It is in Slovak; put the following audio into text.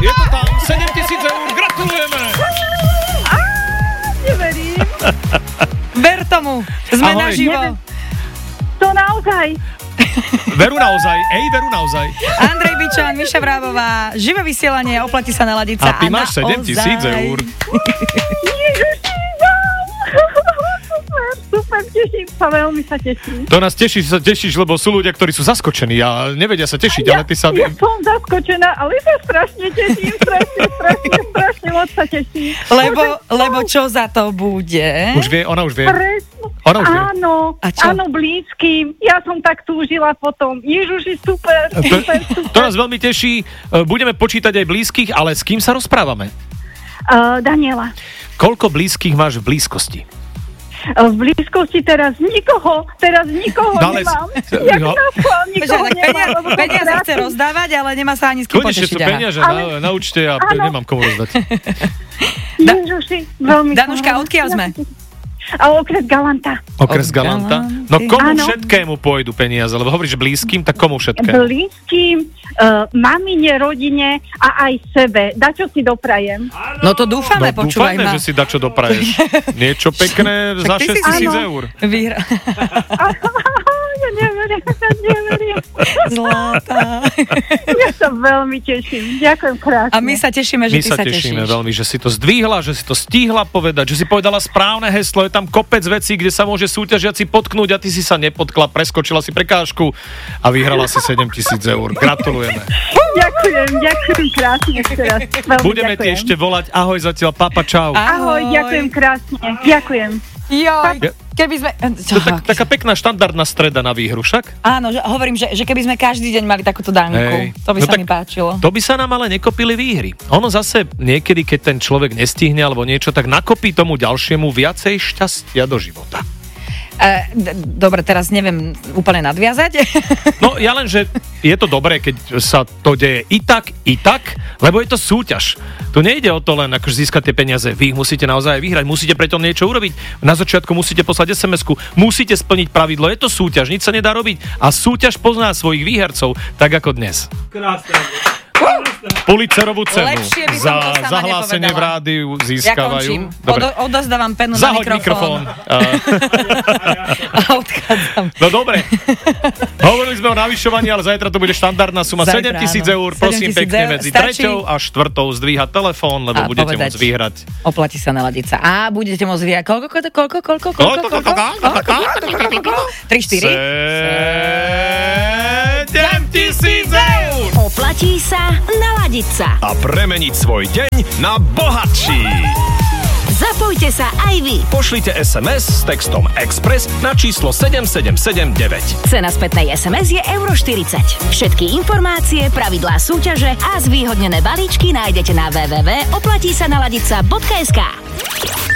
Je to tam, 7 000 eur, gratulujeme! Neverím. Ver tomu, sme Ahoj. naživo. To naozaj. Veru naozaj. Andrej Bičan, Miša Vrábová, živé vysielanie, oplatí sa naladiť sa. A ty máš 7 000 eur. Super, teším sa, veľmi sa teším. To nás teší, že sa tešíš, lebo sú ľudia, ktorí sú zaskočení a nevedia sa tešiť, ale ty sa... Ja som zaskočená, ale sa strašne teším, strašne moc sa teším. Lebo čo za to bude? Ona už vie. Presne. Ona už vie. Áno, blízkym. Ja som tak túžila potom. Ježiši, super. To nás veľmi teší. Budeme počítať aj blízkych, ale s kým sa rozprávame? Daniela. Koľko blízkych máš v blízkosti? V blízkosti teraz nikoho nemám. Peniaze chce rozdávať, ale nemá sa ani s kým Konečne potešiť. sú peniaze na účte a nemám komu rozdať. Danuška, odkiaľ sme? A okres Galanta. Okres Galanta? No komu Áno. všetkému pôjdu peniaze? Lebo hovoríš blízkym, tak komu všetkému? Blízkym, mamine, rodine a aj sebe. Dačo si doprajem. No to dúfame, počúvaj dúfajme, ma. že si dačo dopraješ. Niečo pekné za 6 000 eur. Ja neverím. Zlatá. Ja sa veľmi teším. Ďakujem krásne. A my sa tešíme, že My ty sa sa tešíme tešíš. veľmi, že si to zdvihla, že si to stihla povedať, že si povedala správne heslo. Je tam kopec vecí, kde sa môže súťažiaci potknúť a ty si sa nepotkla, preskočila si prekážku a vyhrala si 7 000 eur. Gratulujeme. Ďakujem krásne ešte raz. Veľmi Budeme ti ďakujem. ešte volať. Ahoj zatiaľ, papa, čau. Ahoj, ďakujem krásne. Ďakujem. Joj, keby sme... To je taká pekná štandardná streda na výhru, však? Áno, hovorím, že keby sme každý deň mali takúto danku, Hej. to by No sa tak mi páčilo. To by sa nám ale nekopili výhry. Ono zase niekedy, keď ten človek nestihne alebo niečo, tak nakopí tomu ďalšiemu viacej šťastia do života. Dobre, teraz neviem úplne nadviazať. No ja len, že je to dobré, keď sa to deje i tak, lebo je to súťaž. Tu nejde o to len akože získať tie peniaze. Vy ich musíte naozaj vyhrať, musíte preto niečo urobiť. Na začiatku musíte poslať SMS-ku, musíte splniť pravidlo. Je to súťaž, nič sa nedá robiť. A súťaž pozná svojich výhercov, tak ako dnes. Krásne. Pulitzerovú cenu Lepšie by som to za sama zahlásenie v nepovedala. rádiu Ja získavajú. končím. Dobre. Odozdávam penu na Zahoď mikrofón. A odchádzam. No dobre. Hovorili sme o navyšovaní, ale zajtra to bude štandardná suma. Zajtra, 7 000 áno. eur, prosím 7 000 pekne eur. medzi Stačí 3. a 4. zdvíhať telefón, lebo A budete povedať. môcť vyhrať. Oplatí sa naladiť sa. A budete môcť vyhrať. Koľko? 3, 4? 7 000 eur! Oplatí sa naladiť sa. A premeniť svoj deň na bohatší. Zapojte sa aj vy. Pošlite SMS s textom Express na číslo 7779. Cena spätnej SMS je €40. Všetky informácie, pravidlá súťaže a zvýhodnené balíčky nájdete na www.oplatísanaladica.sk.